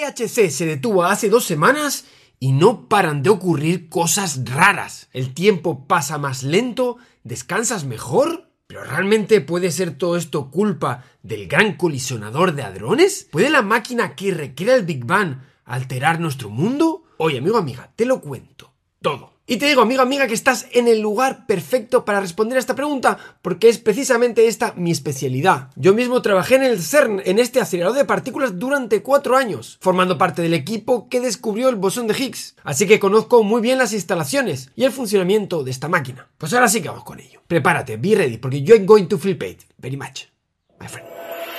LHC se detuvo hace 2 semanas y no paran de ocurrir cosas raras. El tiempo pasa más lento, descansas mejor. ¿Pero realmente puede ser todo esto culpa del gran colisionador de hadrones? ¿Puede la máquina que recrea el Big Bang alterar nuestro mundo? Oye, amigo, amiga, te lo cuento todo. Y te digo, amigo, amiga, que estás en el lugar perfecto para responder a esta pregunta, porque es precisamente esta mi especialidad. Yo mismo trabajé en el CERN, en este acelerador de partículas, durante 4 años, formando parte del equipo que descubrió el bosón de Higgs. Así que conozco muy bien las instalaciones y el funcionamiento de esta máquina. Pues ahora sí que vamos con ello. Prepárate, be ready, porque you're going to flip it very much, my friend.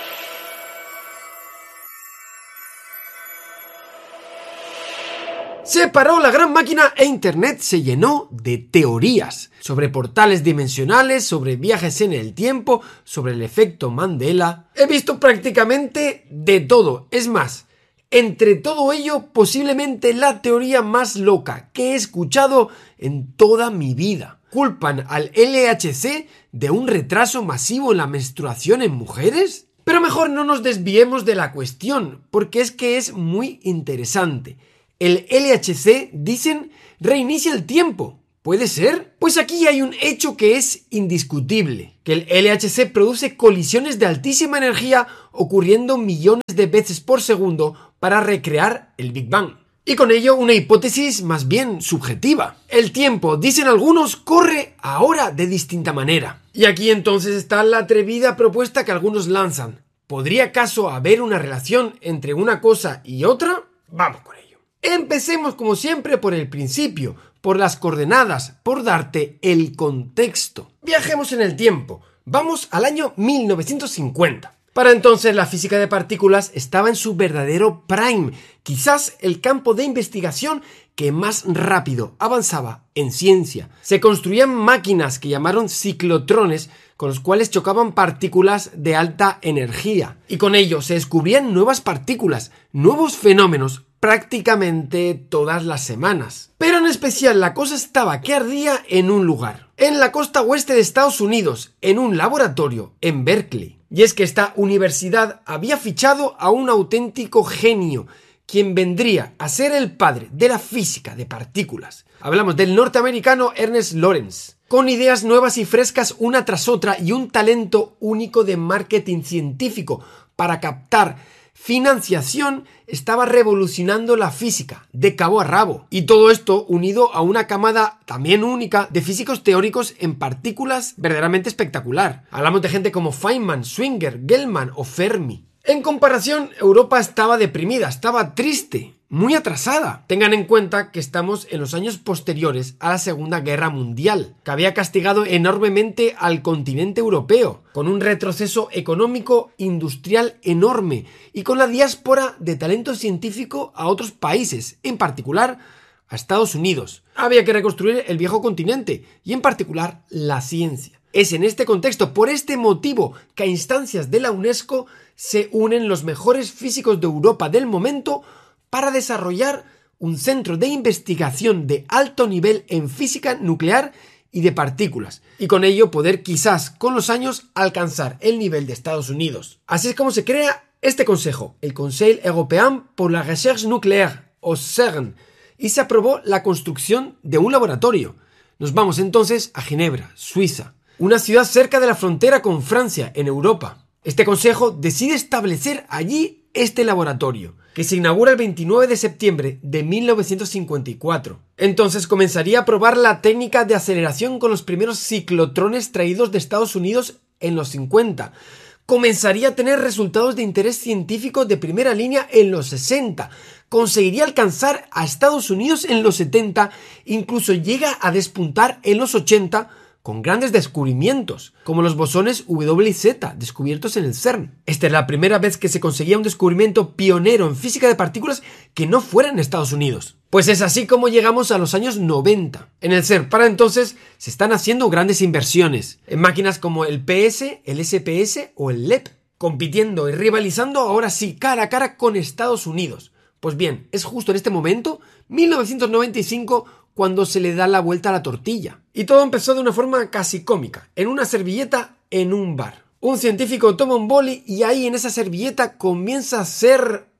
Se paró la gran máquina e Internet se llenó de teorías sobre portales dimensionales, sobre viajes en el tiempo, sobre el efecto Mandela. He visto prácticamente de todo. Es más, entre todo ello, posiblemente la teoría más loca que he escuchado en toda mi vida. ¿Culpan al LHC de un retraso masivo en la menstruación en mujeres? Pero mejor no nos desviemos de la cuestión, porque es que es muy interesante. El LHC, dicen, reinicia el tiempo. ¿Puede ser? Pues aquí hay un hecho que es indiscutible, que el LHC produce colisiones de altísima energía ocurriendo millones de veces por segundo para recrear el Big Bang. Y con ello una hipótesis más bien subjetiva. El tiempo, dicen algunos, corre ahora de distinta manera. Y aquí entonces está la atrevida propuesta que algunos lanzan. ¿Podría acaso haber una relación entre una cosa y otra? Vamos con ello. Empecemos como siempre por el principio, por las coordenadas, por darte el contexto. Viajemos en el tiempo. Vamos al año 1950. Para entonces la física de partículas estaba en su verdadero prime, quizás el campo de investigación que más rápido avanzaba en ciencia. Se construían máquinas que llamaron ciclotrones, con los cuales chocaban partículas de alta energía. Y con ello se descubrían nuevas partículas, nuevos fenómenos, prácticamente todas las semanas. Pero en especial la cosa estaba que ardía en un lugar, en la costa oeste de Estados Unidos, en un laboratorio en Berkeley. Y es que esta universidad había fichado a un auténtico genio, quien vendría a ser el padre de la física de partículas. Hablamos del norteamericano Ernest Lawrence, con ideas nuevas y frescas una tras otra y un talento único de marketing científico para captar financiación. Estaba revolucionando la física de cabo a rabo, y todo esto unido a una camada también única de físicos teóricos en partículas verdaderamente espectacular. Hablamos de gente como Feynman, Schwinger, Gell-Mann o Fermi. En comparación, Europa estaba deprimida, estaba triste, muy atrasada. Tengan en cuenta que estamos en los años posteriores a la Segunda Guerra Mundial, que había castigado enormemente al continente europeo, con un retroceso económico industrial enorme y con la diáspora de talento científico a otros países, en particular a Estados Unidos. Había que reconstruir el viejo continente y en particular la ciencia. Es en este contexto, por este motivo, que a instancias de la UNESCO se unen los mejores físicos de Europa del momento para desarrollar un centro de investigación de alto nivel en física nuclear y de partículas, y con ello poder quizás con los años alcanzar el nivel de Estados Unidos. Así es como se crea este consejo, el Conseil Européen pour la Recherche Nucléaire, o CERN, y se aprobó la construcción de un laboratorio. Nos vamos entonces a Ginebra, Suiza, una ciudad cerca de la frontera con Francia, en Europa. Este consejo decide establecer allí este laboratorio, que se inaugura el 29 de septiembre de 1954. Entonces comenzaría a probar la técnica de aceleración con los primeros ciclotrones traídos de Estados Unidos en los 50. Comenzaría a tener resultados de interés científico de primera línea en los 60. Conseguiría alcanzar a Estados Unidos en los 70, incluso llega a despuntar en los 80 con grandes descubrimientos, como los bosones W y Z, descubiertos en el CERN. Esta es la primera vez que se conseguía un descubrimiento pionero en física de partículas que no fuera en Estados Unidos. Pues es así como llegamos a los años 90. En el CERN, para entonces, se están haciendo grandes inversiones en máquinas como el PS, el SPS o el LEP, compitiendo y rivalizando ahora sí cara a cara con Estados Unidos. Pues bien, es justo en este momento, 1995, cuando se le da la vuelta a la tortilla. Y todo empezó de una forma casi cómica, en una servilleta en un bar. Un científico toma un boli y ahí en esa servilleta comienza a ser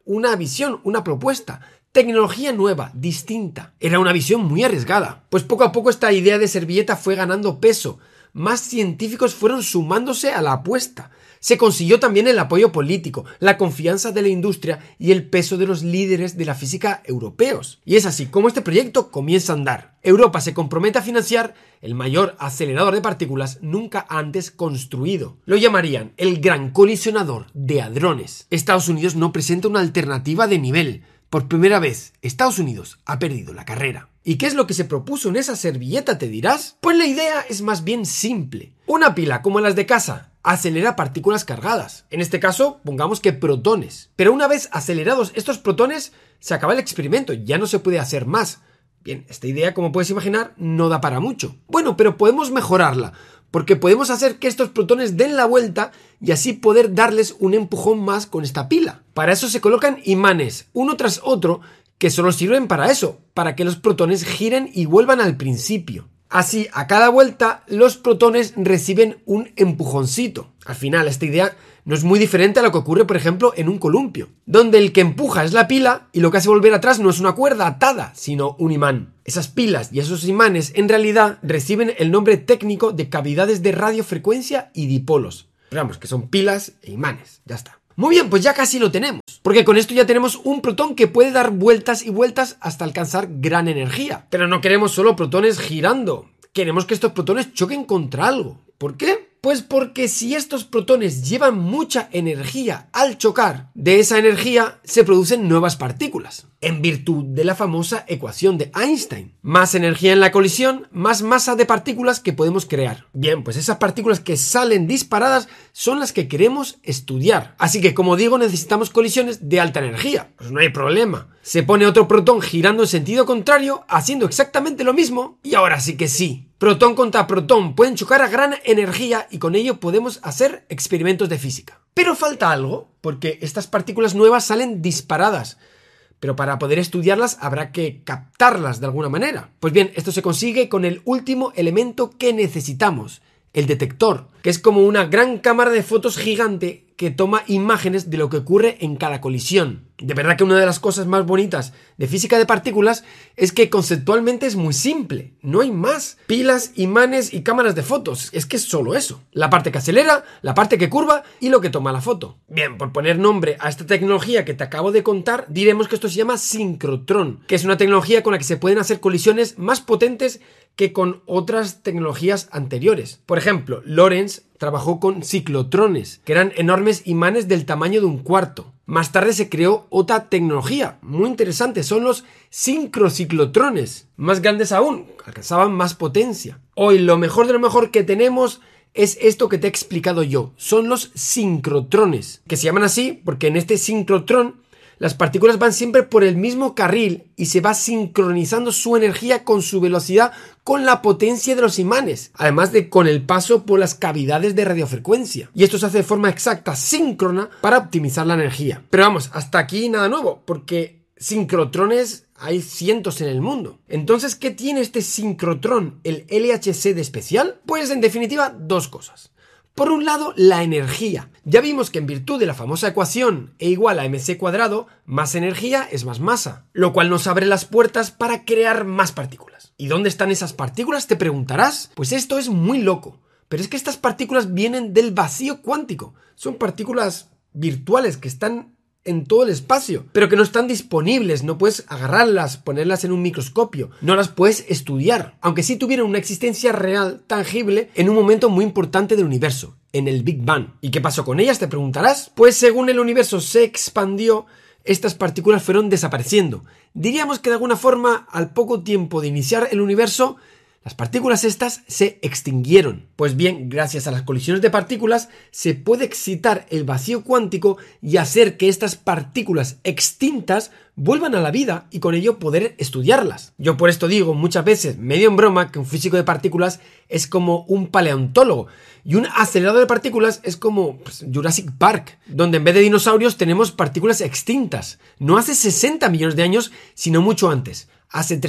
una visión, una propuesta. Tecnología nueva, distinta. Era una visión muy arriesgada. Pues poco a poco esta idea de servilleta fue ganando peso. Más científicos fueron sumándose a la apuesta. Se consiguió también el apoyo político, la confianza de la industria y el peso de los líderes de la física europeos. Y es así como este proyecto comienza a andar. Europa se compromete a financiar el mayor acelerador de partículas nunca antes construido. Lo llamarían el Gran Colisionador de Hadrones. Estados Unidos no presenta una alternativa de nivel. Por primera vez, Estados Unidos ha perdido la carrera. ¿Y qué es lo que se propuso en esa servilleta, te dirás? Pues la idea es más bien simple. Una pila como las de casa acelera partículas cargadas. En este caso, pongamos que protones. Pero una vez acelerados estos protones, se acaba el experimento, ya no se puede hacer más. Bien, esta idea, como puedes imaginar, no da para mucho. Bueno, pero podemos mejorarla, porque podemos hacer que estos protones den la vuelta y así poder darles un empujón más con esta pila. Para eso se colocan imanes, uno tras otro, que solo sirven para eso, para que los protones giren y vuelvan al principio. Así, a cada vuelta, los protones reciben un empujoncito. Al final, esta idea no es muy diferente a lo que ocurre, por ejemplo, en un columpio, donde el que empuja es la pila y lo que hace volver atrás no es una cuerda atada, sino un imán. Esas pilas y esos imanes, en realidad, reciben el nombre técnico de cavidades de radiofrecuencia y dipolos. Pero vamos, que son pilas e imanes. Ya está. Muy bien, pues ya casi lo tenemos, porque con esto ya tenemos un protón que puede dar vueltas y vueltas hasta alcanzar gran energía. Pero no queremos solo protones girando, queremos que estos protones choquen contra algo. ¿Por qué? Pues porque si estos protones llevan mucha energía al chocar, de esa energía se producen nuevas partículas, en virtud de la famosa ecuación de Einstein. Más energía en la colisión, más masa de partículas que podemos crear. Bien, pues esas partículas que salen disparadas son las que queremos estudiar. Así que, como digo, necesitamos colisiones de alta energía. Pues no hay problema. Se pone otro protón girando en sentido contrario, haciendo exactamente lo mismo, y ahora sí que sí. Protón contra protón pueden chocar a gran energía y con ello podemos hacer experimentos de física. Pero falta algo, porque estas partículas nuevas salen disparadas. Pero para poder estudiarlas habrá que captarlas de alguna manera. Pues bien, esto se consigue con el último elemento que necesitamos, el detector, que es como una gran cámara de fotos gigante que toma imágenes de lo que ocurre en cada colisión. De verdad que una de las cosas más bonitas de física de partículas es que conceptualmente es muy simple, no hay más. Pilas, imanes y cámaras de fotos, es que es solo eso. La parte que acelera, la parte que curva y lo que toma la foto. Bien, por poner nombre a esta tecnología que te acabo de contar, diremos que esto se llama sincrotrón, que es una tecnología con la que se pueden hacer colisiones más potentes que con otras tecnologías anteriores. Por ejemplo, Lorentz trabajó con ciclotrones, que eran enormes imanes del tamaño de un cuarto. Más tarde se creó otra tecnología muy interesante, son los sincrociclotrones, más grandes aún, alcanzaban más potencia. Hoy lo mejor de lo mejor que tenemos es esto que te he explicado yo, son los sincrotrones, que se llaman así porque en este sincrotrón las partículas van siempre por el mismo carril y se va sincronizando su energía con su velocidad con la potencia de los imanes, además de con el paso por las cavidades de radiofrecuencia. Y esto se hace de forma exacta, síncrona, para optimizar la energía. Pero vamos, hasta aquí nada nuevo, porque sincrotrones hay cientos en el mundo. Entonces, ¿qué tiene este sincrotrón, el LHC de especial? Pues en definitiva, dos cosas. Por un lado, la energía. Ya vimos que en virtud de la famosa ecuación E igual a mc cuadrado, más energía es más masa, lo cual nos abre las puertas para crear más partículas. ¿Y dónde están esas partículas? Te preguntarás. Pues esto es muy loco, pero es que estas partículas vienen del vacío cuántico. Son partículas virtuales que están en todo el espacio, pero que no están disponibles, no puedes agarrarlas, ponerlas en un microscopio, no las puedes estudiar, aunque sí tuvieron una existencia real, tangible, en un momento muy importante del universo, en el Big Bang. ¿Y qué pasó con ellas? Te preguntarás. Pues según el universo se expandió, estas partículas fueron desapareciendo. Diríamos que de alguna forma, al poco tiempo de iniciar el universo, las partículas estas se extinguieron. Pues bien, gracias a las colisiones de partículas se puede excitar el vacío cuántico y hacer que estas partículas extintas vuelvan a la vida y con ello poder estudiarlas. Yo por esto digo muchas veces, medio en broma, que un físico de partículas es como un paleontólogo y un acelerador de partículas es como Jurassic Park, donde en vez de dinosaurios tenemos partículas extintas. No hace 60 millones de años, sino mucho antes. Hace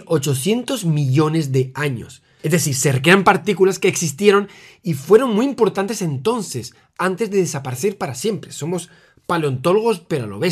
13.800 millones de años. Es decir, se recrean partículas que existieron y fueron muy importantes entonces, antes de desaparecer para siempre. Somos paleontólogos pero a lo bestia.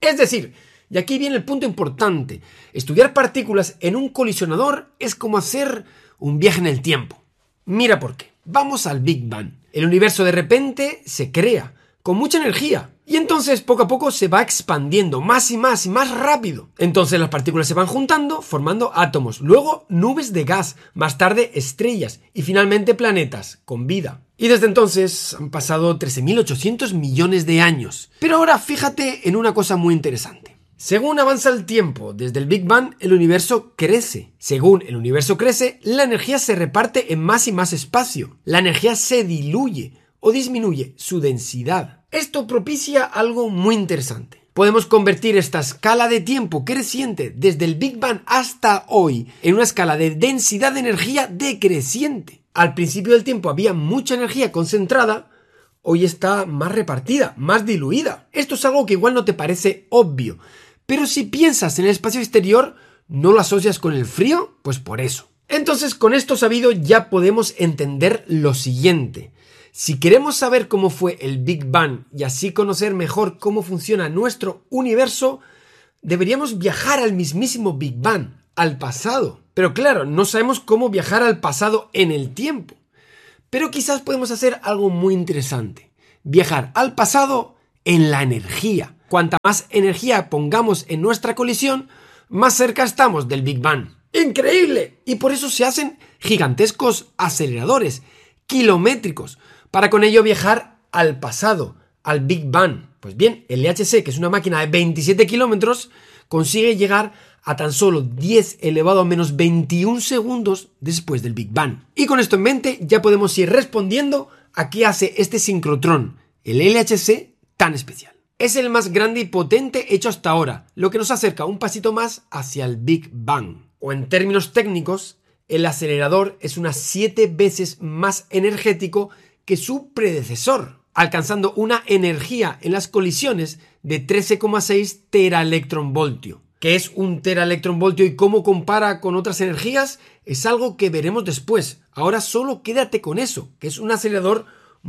Es decir, y aquí viene el punto importante, estudiar partículas en un colisionador es como hacer un viaje en el tiempo. Mira por qué. Vamos al Big Bang. El universo de repente se crea con mucha energía y entonces poco a poco se va expandiendo más y más rápido. Entonces las partículas se van juntando formando átomos, luego nubes de gas, más tarde estrellas y finalmente planetas con vida. Y desde entonces han pasado 13.800 millones de años. Pero ahora fíjate en una cosa muy interesante. Según avanza el tiempo, desde el Big Bang, el universo crece. Según el universo crece, la energía se reparte en más y más espacio. La energía se diluye o disminuye su densidad. Esto propicia algo muy interesante. Podemos convertir esta escala de tiempo creciente desde el Big Bang hasta hoy en una escala de densidad de energía decreciente. Al principio del tiempo había mucha energía concentrada, hoy está más repartida, más diluida. Esto es algo que igual no te parece obvio, pero si piensas en el espacio exterior, ¿no lo asocias con el frío? Pues por eso. Entonces, con esto sabido ya podemos entender lo siguiente. Si queremos saber cómo fue el Big Bang y así conocer mejor cómo funciona nuestro universo, deberíamos viajar al mismísimo Big Bang, al pasado. Pero claro, no sabemos cómo viajar al pasado en el tiempo. Pero quizás podemos hacer algo muy interesante. Viajar al pasado en la energía. Cuanta más energía pongamos en nuestra colisión, más cerca estamos del Big Bang. ¡Increíble! Y por eso se hacen gigantescos aceleradores, kilométricos, para con ello viajar al pasado, al Big Bang. Pues bien, el LHC, que es una máquina de 27 kilómetros, consigue llegar a tan solo 10 elevado a menos 21 segundos después del Big Bang. Y con esto en mente ya podemos ir respondiendo a qué hace este sincrotrón, el LHC, tan especial. Es el más grande y potente hecho hasta ahora, lo que nos acerca un pasito más hacia el Big Bang. O en términos técnicos, el acelerador es unas 7 veces más energético que su predecesor, alcanzando una energía en las colisiones de 13,6 teraelectronvoltio. ¿Qué es un teraelectronvoltio y cómo compara con otras energías? Es algo que veremos después. Ahora solo quédate con eso, que es un acelerador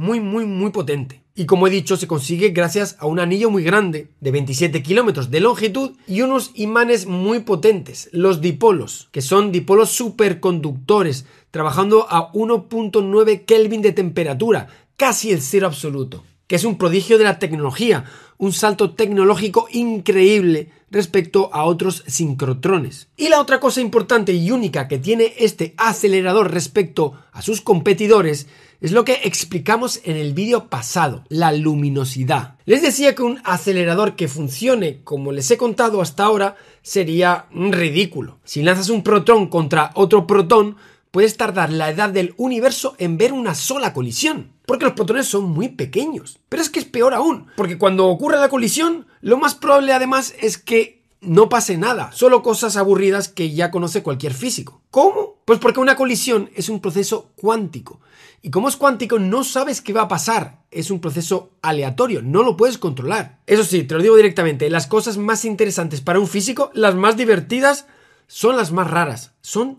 muy potente. Y como he dicho, se consigue gracias a un anillo muy grande, de 27 kilómetros de longitud y unos imanes muy potentes, los dipolos, que son dipolos superconductores, trabajando a 1.9 Kelvin de temperatura, casi el cero absoluto, que es un prodigio de la tecnología, un salto tecnológico increíble respecto a otros sincrotrones. Y la otra cosa importante y única que tiene este acelerador respecto a sus competidores es lo que explicamos en el vídeo pasado, la luminosidad. Les decía que un acelerador que funcione como les he contado hasta ahora sería ridículo. Si lanzas un protón contra otro protón, puedes tardar la edad del universo en ver una sola colisión, porque los protones son muy pequeños. Pero es que es peor aún, porque cuando ocurre la colisión, lo más probable además es que no pase nada, solo cosas aburridas que ya conoce cualquier físico. ¿Cómo? Pues porque una colisión es un proceso cuántico. Y como es cuántico, no sabes qué va a pasar. Es un proceso aleatorio, no lo puedes controlar. Eso sí, te lo digo directamente, las cosas más interesantes para un físico, las más divertidas, son las más raras. Son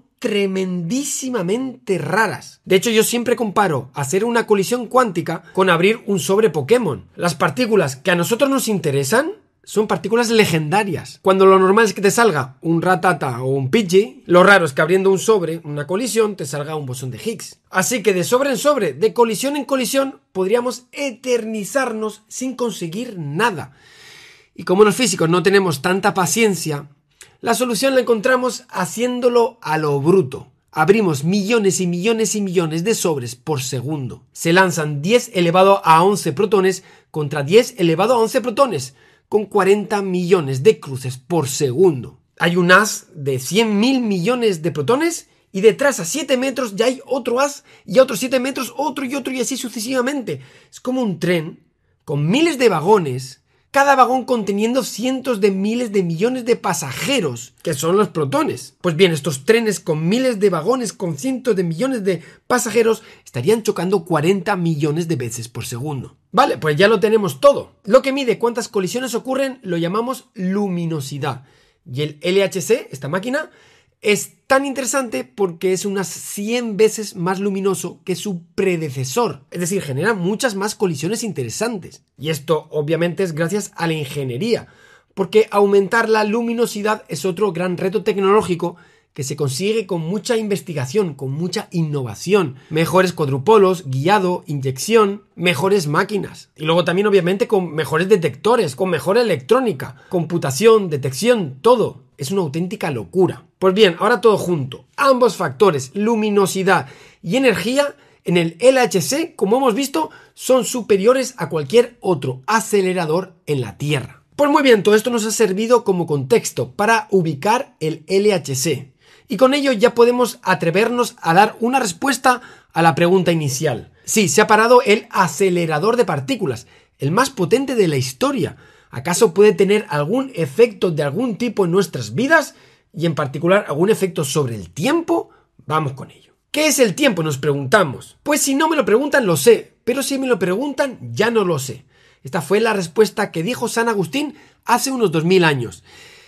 tremendísimamente raras. De hecho, yo siempre comparo hacer una colisión cuántica con abrir un sobre Pokémon. Las partículas que a nosotros nos interesan son partículas legendarias. Cuando lo normal es que te salga un Ratata o un Pidgey, lo raro es que abriendo un sobre, una colisión, te salga un bosón de Higgs. Así que de sobre en sobre, de colisión en colisión, podríamos eternizarnos sin conseguir nada. Y como los físicos no tenemos tanta paciencia, la solución la encontramos haciéndolo a lo bruto. Abrimos millones y millones y millones de sobres por segundo. Se lanzan 10 elevado a 11 protones contra 10 elevado a 11 protones, con 40 millones de cruces por segundo. Hay un haz de 100.000 millones de protones y detrás a 7 metros ya hay otro haz y a otros 7 metros otro y así sucesivamente. Es como un tren con miles de vagones, cada vagón conteniendo cientos de miles de millones de pasajeros, que son los protones. Pues bien, estos trenes con miles de vagones con cientos de millones de pasajeros estarían chocando 40 millones de veces por segundo. Vale, pues ya lo tenemos todo. Lo que mide cuántas colisiones ocurren lo llamamos luminosidad. Y el LHC, esta máquina, es tan interesante porque es unas 100 veces más luminoso que su predecesor. Es decir, genera muchas más colisiones interesantes. Y esto obviamente es gracias a la ingeniería. porque aumentar la luminosidad es otro gran reto tecnológico que se consigue con mucha investigación, con mucha innovación, mejores cuadrupolos, guiado, inyección, mejores máquinas. Y luego también obviamente con mejores detectores, con mejor electrónica, computación, detección, todo. Es una auténtica locura. Pues bien, ahora todo junto. Ambos factores, luminosidad y energía, en el LHC, como hemos visto, son superiores a cualquier otro acelerador en la Tierra. Pues muy bien, todo esto nos ha servido como contexto para ubicar el LHC. Y con ello ya podemos atrevernos a dar una respuesta a la pregunta inicial. Sí, se ha parado el acelerador de partículas, el más potente de la historia. ¿Acaso puede tener algún efecto de algún tipo en nuestras vidas? Y en particular, ¿algún efecto sobre el tiempo? Vamos con ello. ¿Qué es el tiempo?, nos preguntamos. Pues si no me lo preguntan, lo sé. Pero si me lo preguntan, ya no lo sé. Esta fue la respuesta que dijo San Agustín hace unos 2000 años.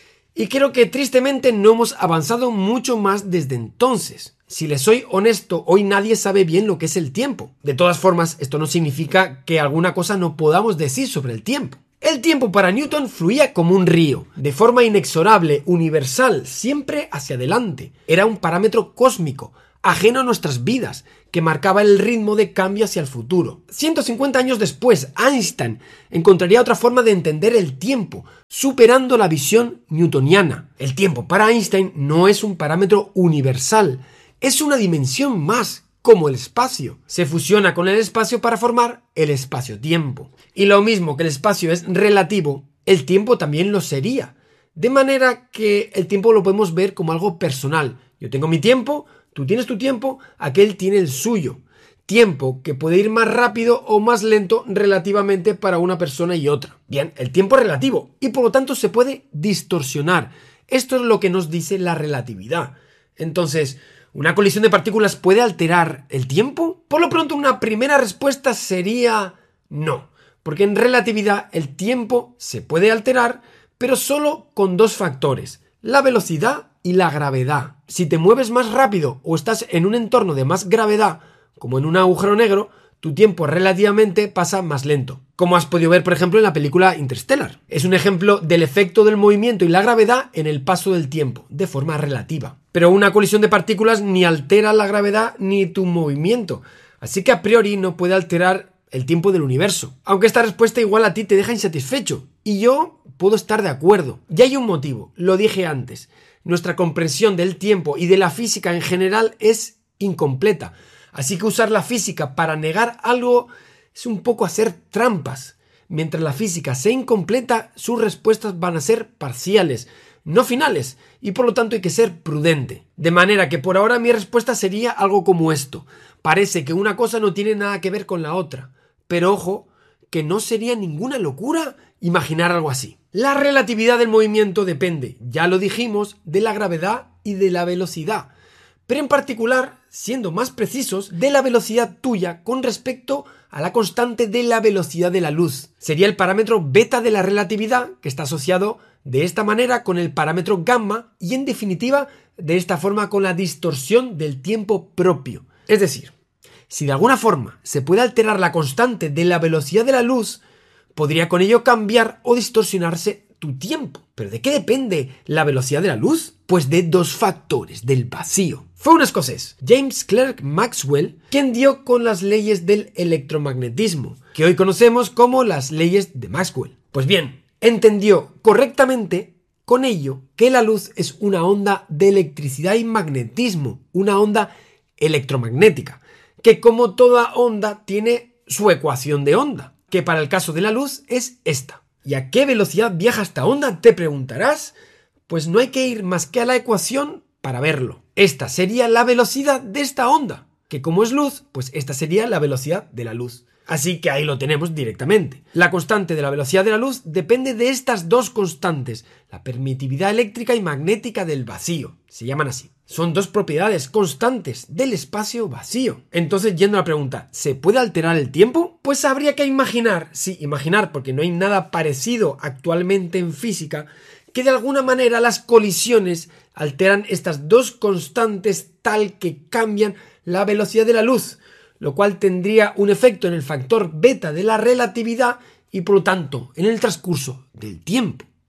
Y creo que tristemente no hemos avanzado mucho más desde entonces. Si les soy honesto, hoy nadie sabe bien lo que es el tiempo. De todas formas, esto no significa que alguna cosa no podamos decir sobre el tiempo. El tiempo para Newton fluía como un río, de forma inexorable, universal, siempre hacia adelante. Era un parámetro cósmico, ajeno a nuestras vidas, que marcaba el ritmo de cambio hacia el futuro. 150 años después, Einstein encontraría otra forma de entender el tiempo, superando la visión newtoniana. El tiempo para Einstein no es un parámetro universal, es una dimensión más, como el espacio. Se fusiona con el espacio para formar el espacio-tiempo. Y lo mismo que el espacio es relativo, el tiempo también lo sería. De manera que el tiempo lo podemos ver como algo personal. Yo tengo mi tiempo, tú tienes tu tiempo, aquel tiene el suyo. Tiempo que puede ir más rápido o más lento relativamente para una persona y otra. Bien, el tiempo es relativo y por lo tanto se puede distorsionar. Esto es lo que nos dice la relatividad. Entonces, ¿una colisión de partículas puede alterar el tiempo? Por lo pronto, una primera respuesta sería no, porque en relatividad el tiempo se puede alterar, pero solo con dos factores, la velocidad y la gravedad. Si te mueves más rápido o estás en un entorno de más gravedad, como en un agujero negro, tu tiempo relativamente pasa más lento. Como has podido ver, por ejemplo, en la película Interstellar. Es un ejemplo del efecto del movimiento y la gravedad en el paso del tiempo, de forma relativa. Pero una colisión de partículas ni altera la gravedad ni tu movimiento. Así que a priori no puede alterar el tiempo del universo. Aunque esta respuesta igual a ti te deja insatisfecho. Y yo puedo estar de acuerdo. Y hay un motivo, lo dije antes. Nuestra comprensión del tiempo y de la física en general es incompleta. Así que usar la física para negar algo es un poco hacer trampas. Mientras la física sea incompleta, sus respuestas van a ser parciales, no finales, y por lo tanto hay que ser prudente. De manera que por ahora mi respuesta sería algo como esto. Parece que una cosa no tiene nada que ver con la otra. Pero ojo, que no sería ninguna locura imaginar algo así. La relatividad del movimiento depende, ya lo dijimos, de la gravedad y de la velocidad. Pero en particular, siendo más precisos, de la velocidad tuya con respecto a la constante de la velocidad de la luz. Sería el parámetro beta de la relatividad, que está asociado de esta manera con el parámetro gamma y en definitiva de esta forma con la distorsión del tiempo propio. Es decir, si de alguna forma se puede alterar la constante de la velocidad de la luz, podría con ello cambiar o distorsionarse tu tiempo. ¿Pero de qué depende la velocidad de la luz? Pues de dos factores, del vacío. Fue un escocés, James Clerk Maxwell, quien dio con las leyes del electromagnetismo, que hoy conocemos como las leyes de Maxwell. Pues bien, entendió correctamente con ello que la luz es una onda de electricidad y magnetismo, una onda electromagnética, que como toda onda tiene su ecuación de onda, que para el caso de la luz es esta. ¿Y a qué velocidad viaja esta onda?, te preguntarás. Pues no hay que ir más que a la ecuación para verlo. Esta sería la velocidad de esta onda, que como es luz, pues esta sería la velocidad de la luz. Así que ahí lo tenemos directamente. La constante de la velocidad de la luz depende de estas dos constantes, la permitividad eléctrica y magnética del vacío. Se llaman así. Son dos propiedades constantes del espacio vacío. Entonces, yendo a la pregunta, ¿se puede alterar el tiempo? Pues habría que imaginar, sí, imaginar, porque no hay nada parecido actualmente en física, que de alguna manera las colisiones alteran estas dos constantes tal que cambian la velocidad de la luz, lo cual tendría un efecto en el factor beta de la relatividad y por lo tanto en el transcurso del tiempo.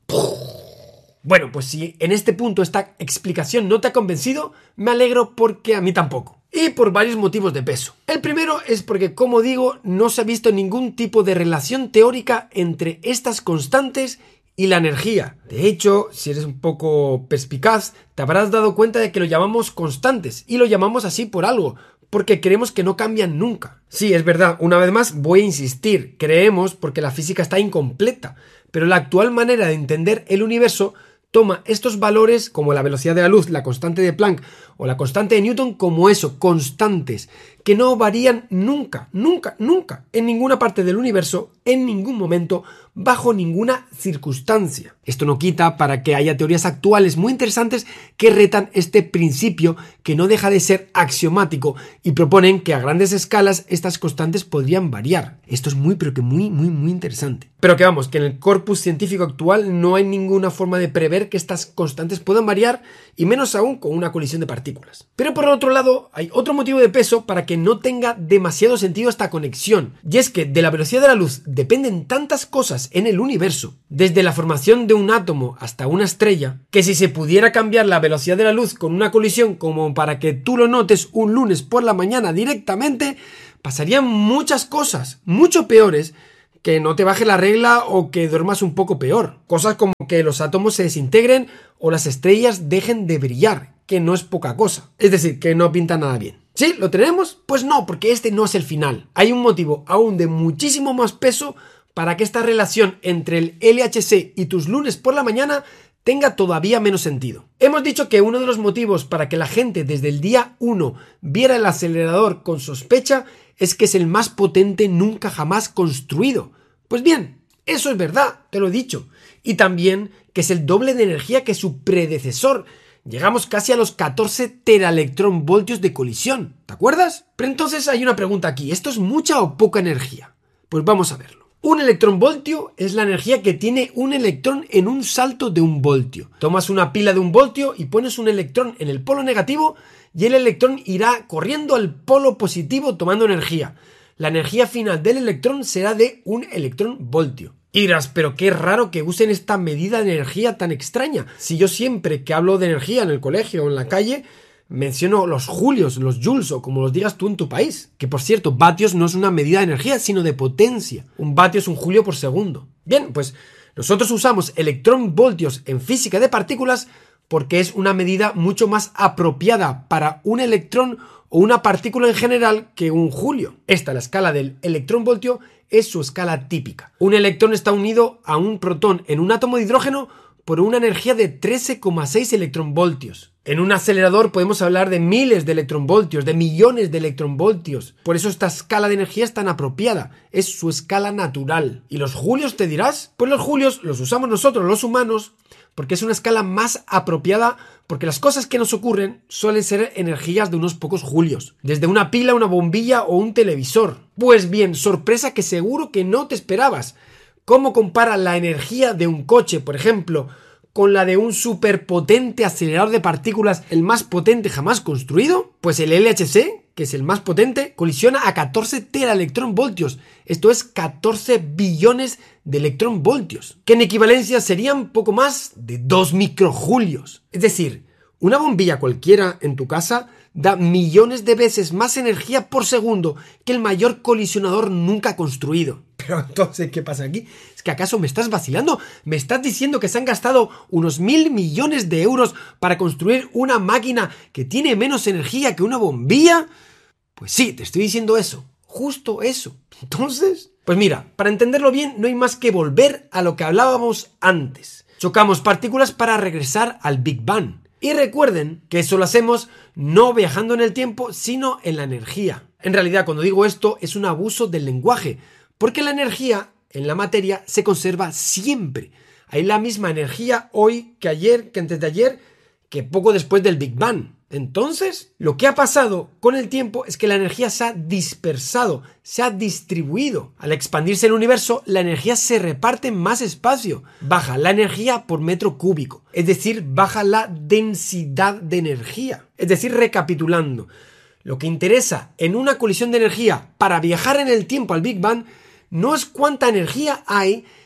Bueno, pues si en este punto esta explicación no te ha convencido, me alegro porque a mí tampoco. Y por varios motivos de peso. El primero es porque, como digo, no se ha visto ningún tipo de relación teórica entre estas constantes y la energía. De hecho, si eres un poco perspicaz, te habrás dado cuenta de que lo llamamos constantes, y lo llamamos así por algo, porque creemos que no cambian nunca. Sí, es verdad, una vez más voy a insistir, creemos porque la física está incompleta, pero la actual manera de entender el universo toma estos valores como la velocidad de la luz, la constante de Planck o la constante de Newton como eso, constantes, que no varían nunca, nunca, nunca, en ninguna parte del universo, en ningún momento, bajo ninguna circunstancia. Esto no quita para que haya teorías actuales muy interesantes que retan este principio que no deja de ser axiomático y proponen que a grandes escalas estas constantes podrían variar. Esto es muy, pero que muy interesante. Pero que vamos, que en el corpus científico actual no hay ninguna forma de prever que estas constantes puedan variar, y menos aún con una colisión de partículas. Pero por otro lado, hay otro motivo de peso para que no tenga demasiado sentido esta conexión, y es que de la velocidad de la luz dependen tantas cosas en el universo, desde la formación de un átomo hasta una estrella, que si se pudiera cambiar la velocidad de la luz con una colisión como para que tú lo notes un lunes por la mañana directamente, pasarían muchas cosas, mucho peores, que no te baje la regla o que duermas un poco peor. Cosas como que los átomos se desintegren o las estrellas dejen de brillar, que no es poca cosa. Es decir, que no pinta nada bien. ¿Sí? ¿Lo tenemos? Pues no, porque este no es el final. Hay un motivo aún de muchísimo más peso para que esta relación entre el LHC y tus lunes por la mañana tenga todavía menos sentido. Hemos dicho que uno de los motivos para que la gente desde el día 1 viera el acelerador con sospecha es que es el más potente nunca jamás construido. Pues bien, eso es verdad, te lo he dicho. Y también que es el doble de energía que su predecesor. Llegamos casi a los 14 teraelectronvoltios de colisión, ¿te acuerdas? Pero entonces hay una pregunta aquí, ¿esto es mucha o poca energía? Pues vamos a verlo. Un electronvoltio es la energía que tiene un electrón en un salto de un voltio. Tomas una pila de un voltio y pones un electrón en el polo negativo y el electrón irá corriendo al polo positivo tomando energía. La energía final del electrón será de un electronvoltio. Y dirás, pero qué raro que usen esta medida de energía tan extraña. Si yo siempre que hablo de energía en el colegio o en la calle menciono los julios, los joules o como los digas tú en tu país. Que por cierto, vatios no es una medida de energía, sino de potencia. Un vatio es un julio por segundo. Bien, pues nosotros usamos electronvoltios en física de partículas porque es una medida mucho más apropiada para un electrón o una partícula en general que un julio. Esta, la escala del electronvoltio, es su escala típica. Un electrón está unido a un protón en un átomo de hidrógeno por una energía de 13,6 electronvoltios. En un acelerador podemos hablar de miles de electronvoltios, de millones de electronvoltios. Por eso esta escala de energía es tan apropiada. Es su escala natural. ¿Y los julios te dirás? Pues los julios los usamos nosotros, los humanos, porque es una escala más apropiada, porque las cosas que nos ocurren suelen ser energías de unos pocos julios, desde una pila, una bombilla o un televisor. Pues bien, sorpresa que seguro que no te esperabas. ¿Cómo compara la energía de un coche, por ejemplo, con la de un superpotente acelerador de partículas, el más potente jamás construido? Pues el LHC, que es el más potente, colisiona a 14 teraelectronvoltios. Esto es 14 billones de electronvoltios, que en equivalencia serían poco más de 2 microjulios. Es decir, una bombilla cualquiera en tu casa da millones de veces más energía por segundo que el mayor colisionador nunca construido. Pero entonces, ¿qué pasa aquí? ¿Es que acaso me estás vacilando? ¿Me estás diciendo que se han gastado unos 1.000 millones de euros para construir una máquina que tiene menos energía que una bombilla? Pues sí, te estoy diciendo eso. Justo eso. Entonces, pues mira, para entenderlo bien no hay más que volver a lo que hablábamos antes. Chocamos partículas para regresar al Big Bang. Y recuerden que eso lo hacemos no viajando en el tiempo, sino en la energía. En realidad, cuando digo esto, es un abuso del lenguaje, porque la energía en la materia se conserva siempre. Hay la misma energía hoy que ayer, que antes de ayer, que poco después del Big Bang. Entonces, lo que ha pasado con el tiempo es que la energía se ha dispersado, se ha distribuido. Al expandirse el universo, la energía se reparte en más espacio. Baja la energía por metro cúbico, es decir, baja la densidad de energía. Es decir, recapitulando, lo que interesa en una colisión de energía para viajar en el tiempo al Big Bang no es cuánta energía hay,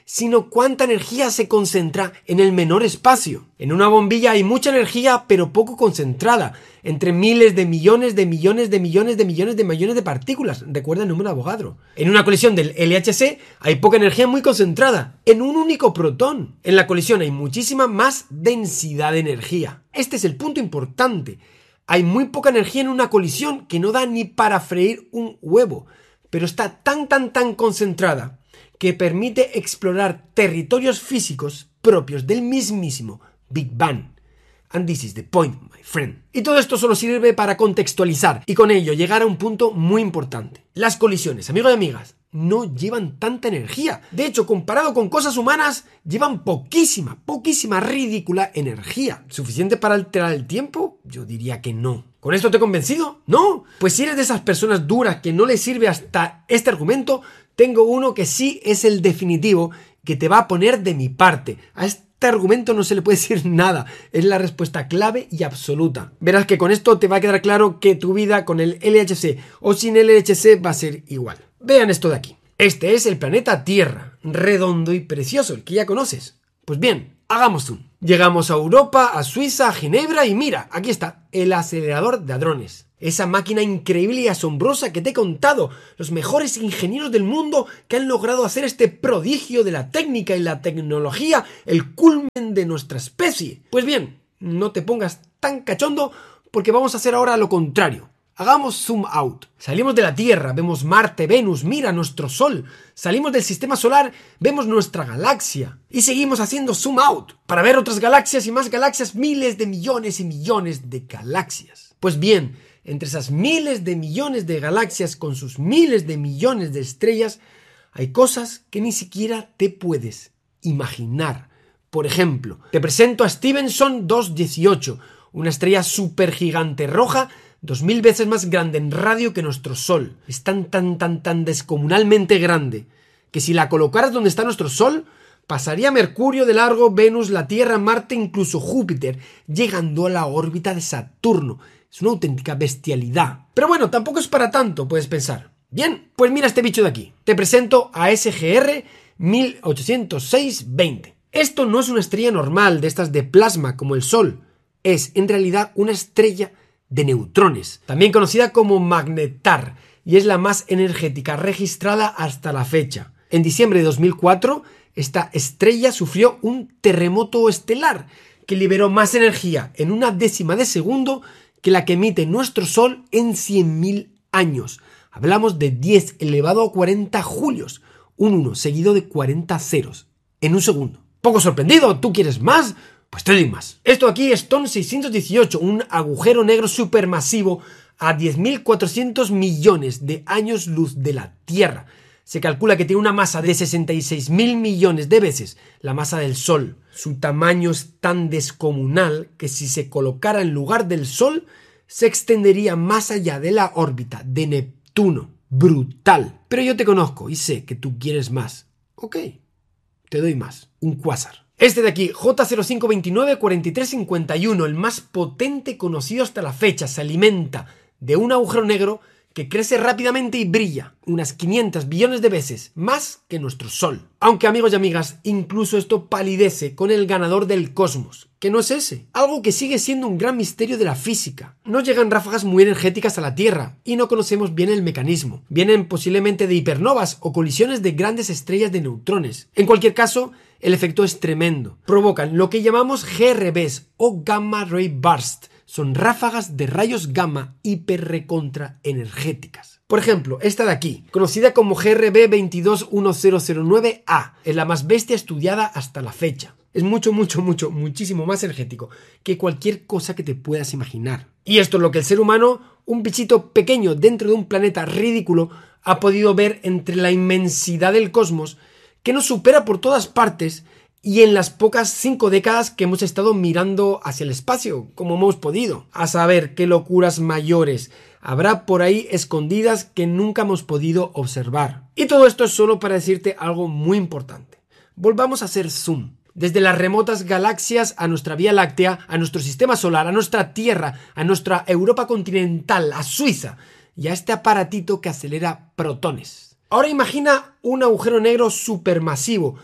sino cuánta energía se concentra en el menor espacio. En una bombilla hay mucha energía, pero poco concentrada, entre miles de millones de millones de millones de millones de millones de partículas. Recuerda el número de Avogadro. En una colisión del LHC hay poca energía muy concentrada, en un único protón. En la colisión hay muchísima más densidad de energía. Este es el punto importante. Hay muy poca energía en una colisión que no da ni para freír un huevo, pero está tan concentrada que permite explorar territorios físicos propios del mismísimo Big Bang. And this is the point, my friend. Y todo esto solo sirve para contextualizar y con ello llegar a un punto muy importante. Las colisiones, amigos y amigas, no llevan tanta energía. De hecho, comparado con cosas humanas, llevan poquísima, ridícula energía. ¿Suficiente para alterar el tiempo? Yo diría que no. ¿Con esto te he convencido? ¿No? Pues si eres de esas personas duras que no les sirve hasta este argumento, tengo uno que sí es el definitivo, que te va a poner de mi parte. A este argumento no se le puede decir nada, es la respuesta clave y absoluta. Verás que con esto te va a quedar claro que tu vida con el LHC o sin el LHC va a ser igual. Vean esto de aquí. Este es el planeta Tierra, redondo y precioso, el que ya conoces. Pues bien, hagamos zoom. Llegamos a Europa, a Suiza, a Ginebra y mira, aquí está, el acelerador de hadrones. Esa máquina increíble y asombrosa que te he contado, los mejores ingenieros del mundo que han logrado hacer este prodigio de la técnica y la tecnología, el culmen de nuestra especie. Pues bien, no te pongas tan cachondo porque vamos a hacer ahora lo contrario. Hagamos zoom out. Salimos de la Tierra, vemos Marte, Venus, mira nuestro Sol. Salimos del sistema solar, vemos nuestra galaxia. Y seguimos haciendo zoom out para ver otras galaxias y más galaxias, miles de millones y millones de galaxias. Pues bien, entre esas miles de millones de galaxias con sus miles de millones de estrellas, hay cosas que ni siquiera te puedes imaginar. Por ejemplo, te presento a Stephenson 218, una estrella supergigante roja 2000 veces más grande en radio que nuestro Sol. Es tan descomunalmente grande que si la colocaras donde está nuestro Sol, pasaría Mercurio de largo, Venus, la Tierra, Marte, incluso Júpiter, llegando a la órbita de Saturno. Es una auténtica bestialidad. Pero bueno, tampoco es para tanto, puedes pensar. Bien, pues mira este bicho de aquí. Te presento a SGR 1806-20. Esto no es una estrella normal de estas de plasma como el Sol. Es, en realidad, una estrella de neutrones, también conocida como magnetar, y es la más energética registrada hasta la fecha. En diciembre de 2004, esta estrella sufrió un terremoto estelar que liberó más energía en una décima de segundo que la que emite nuestro Sol en 100.000 años. Hablamos de 10 elevado a 40 julios, un 1 seguido de 40 ceros, en un segundo. ¿Poco sorprendido? ¿Tú quieres más? Pues te doy más. Esto aquí es TON 618, un agujero negro supermasivo a 10.400 millones de años luz de la Tierra. Se calcula que tiene una masa de 66.000 millones de veces la masa del Sol. Su tamaño es tan descomunal que si se colocara en lugar del Sol, se extendería más allá de la órbita de Neptuno. Brutal. Pero yo te conozco y sé que tú quieres más. Ok, te doy más. Un cuásar. Este de aquí, J05294351, el más potente conocido hasta la fecha, se alimenta de un agujero negro que crece rápidamente y brilla unas 500 billones de veces más que nuestro Sol. Aunque, amigos y amigas, incluso esto palidece con el ganador del cosmos, que no es ese, algo que sigue siendo un gran misterio de la física. No llegan ráfagas muy energéticas a la Tierra y no conocemos bien el mecanismo. Vienen posiblemente de hipernovas o colisiones de grandes estrellas de neutrones. En cualquier caso, el efecto es tremendo. Provocan lo que llamamos GRBs o Gamma Ray Burst. Son ráfagas de rayos gamma hiperrecontraenergéticas. Por ejemplo, esta de aquí, conocida como GRB 221009A, es la más bestia estudiada hasta la fecha. Es muchísimo más energético que cualquier cosa que te puedas imaginar. Y esto es lo que el ser humano, un bichito pequeño dentro de un planeta ridículo, ha podido ver entre la inmensidad del cosmos, que nos supera por todas partes, y en las pocas 5 décadas que hemos estado mirando hacia el espacio, como hemos podido. A saber qué locuras mayores habrá por ahí escondidas que nunca hemos podido observar. Y todo esto es solo para decirte algo muy importante. Volvamos a hacer zoom. Desde las remotas galaxias a nuestra Vía Láctea, a nuestro sistema solar, a nuestra Tierra, a nuestra Europa continental, a Suiza y a este aparatito que acelera protones. Ahora imagina un agujero negro supermasivo,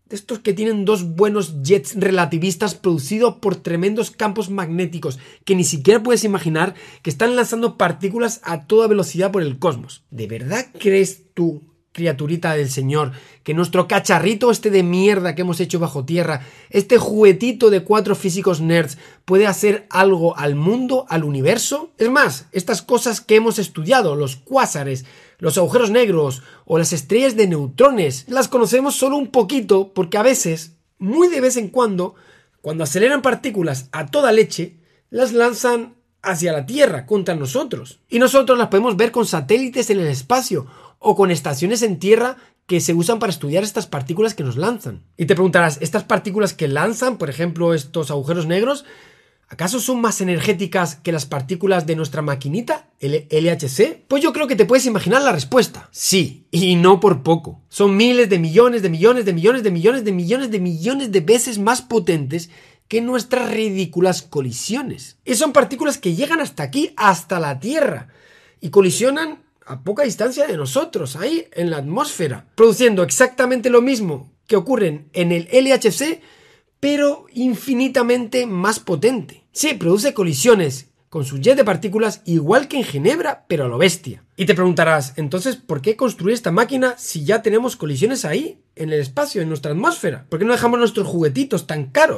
de estos que tienen dos buenos jets relativistas producidos por tremendos campos magnéticos que ni siquiera puedes imaginar, que están lanzando partículas a toda velocidad por el cosmos. ¿De verdad crees tú, criaturita del Señor, que nuestro cacharrito de mierda que hemos hecho bajo tierra, este juguetito de 4 físicos nerds, puede hacer algo al mundo, al universo? Es más, estas cosas que hemos estudiado, los cuásares, los agujeros negros o las estrellas de neutrones, las conocemos solo un poquito porque a veces, muy de vez en cuando aceleran partículas a toda leche, las lanzan hacia la Tierra, contra nosotros. Y nosotros las podemos ver con satélites en el espacio o con estaciones en Tierra que se usan para estudiar estas partículas que nos lanzan. Y te preguntarás, ¿estas partículas que lanzan, por ejemplo, estos agujeros negros, acaso son más energéticas que las partículas de nuestra maquinita, el LHC? Pues yo creo que te puedes imaginar la respuesta. Sí, y no por poco. Son miles de millones de millones de millones de millones de millones de millones de veces más potentes que nuestras ridículas colisiones. Y son partículas que llegan hasta aquí, hasta la Tierra, y colisionan a poca distancia de nosotros, ahí en la atmósfera, produciendo exactamente lo mismo que ocurre en el LHC, pero infinitamente más potente. Sí, produce colisiones con su jet de partículas igual que en Ginebra, pero a lo bestia. Y te preguntarás, entonces, ¿por qué construir esta máquina si ya tenemos colisiones ahí, en el espacio, en nuestra atmósfera? ¿Por qué no dejamos nuestros juguetitos tan caros?